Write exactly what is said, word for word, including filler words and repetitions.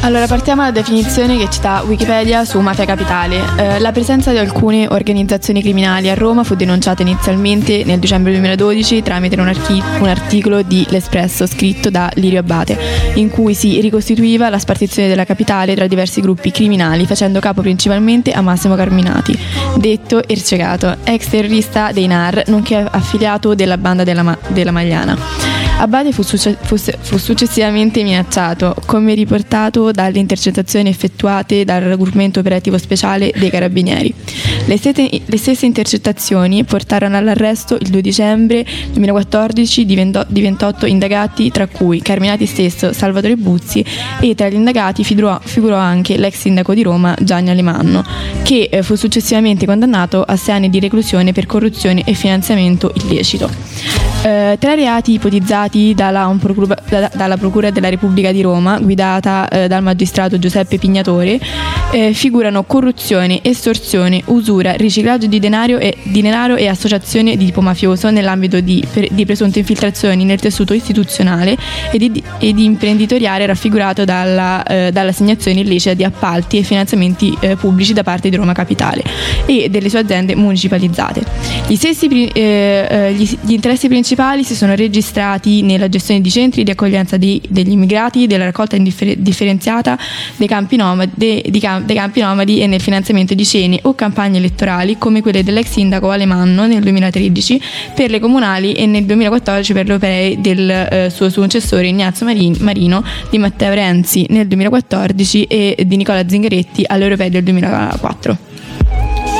Allora, partiamo dalla definizione che ci dà Wikipedia su Mafia Capitale. Eh, la presenza di alcune organizzazioni criminali a Roma fu denunciata inizialmente nel dicembre duemiladodici tramite un, archi- un articolo di L'Espresso scritto da Lirio Abbate, in cui si ricostituiva la spartizione della capitale tra diversi gruppi criminali, facendo capo principalmente a Massimo Carminati, detto Ercegato, ex terrorista dei N A R, nonché affiliato della banda della, Ma- della Magliana. Abbate fu, succe- fu, fu successivamente minacciato, come riportato dalle intercettazioni effettuate dal raggruppamento operativo speciale dei Carabinieri. Le stesse, le stesse intercettazioni portarono all'arresto il due dicembre duemilaquattordici di, vento, di ventotto indagati, tra cui Carminati stesso, Salvatore Buzzi, e tra gli indagati figurò, figurò anche l'ex sindaco di Roma Gianni Alemanno, che eh, fu successivamente condannato a sei anni di reclusione per corruzione e finanziamento illecito. Eh, tra i reati ipotizzati dalla, un procura, da, dalla Procura della Repubblica di Roma, guidata eh, dal magistrato Giuseppe Pignatore, eh, figurano corruzione, estorsione, usura, riciclaggio di denaro e, di denaro e associazione di tipo mafioso nell'ambito di, per, di presunte infiltrazioni nel tessuto istituzionale e di, e di imprenditoriale raffigurato dalla, eh, dall'assegnazione illecita di appalti e finanziamenti eh, pubblici da parte di Roma Capitale e delle sue aziende municipalizzate. Gli stessi eh, gli, gli interessi principali si sono registrati nella gestione di centri di accoglienza di, degli immigrati, della raccolta indiffer- differenziata dei campi, nomadi, de, di cam- dei campi nomadi e nel finanziamento di cene o campagne elettorali come quelle dell'ex sindaco Alemanno nel duemilatredici per le comunali e nel duemilaquattordici per le opere del eh, suo successore Ignazio Marin- Marino, di Matteo Renzi nel duemilaquattordici e di Nicola Zingaretti alle europee del duemilaquattro.